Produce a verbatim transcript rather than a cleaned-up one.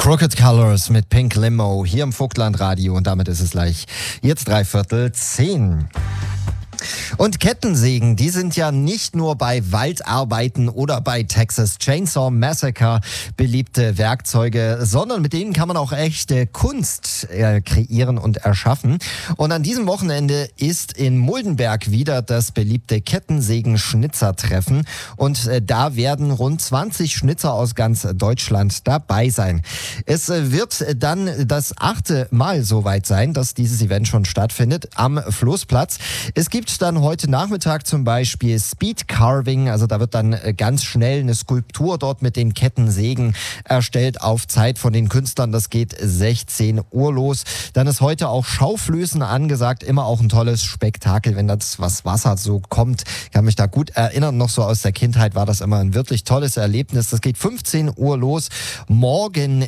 Crooked Colors mit Pink Limo hier im Vogtland Radio und damit ist es gleich jetzt dreiviertel zehn. Und Kettensägen, die sind ja nicht nur bei Waldarbeiten oder bei Texas Chainsaw Massacre beliebte Werkzeuge, sondern mit denen kann man auch echte Kunst äh, kreieren und erschaffen. Und an diesem Wochenende ist in Muldenberg wieder das beliebte Kettensägen-Schnitzer-Treffen. Und äh, da werden rund zwanzig Schnitzer aus ganz Deutschland dabei sein. Es äh, wird dann das achte Mal soweit sein, dass dieses Event schon stattfindet am Flussplatz. Es gibt dann heute Nachmittag zum Beispiel Speed Carving, also da wird dann ganz schnell eine Skulptur dort mit den Kettensägen erstellt auf Zeit von den Künstlern. Das geht sechzehn Uhr los. Dann ist heute auch Schauflößen angesagt, immer auch ein tolles Spektakel, wenn das was Wasser so kommt. Ich kann mich da gut erinnern, noch so aus der Kindheit war das immer ein wirklich tolles Erlebnis. Das geht fünfzehn Uhr los. Morgen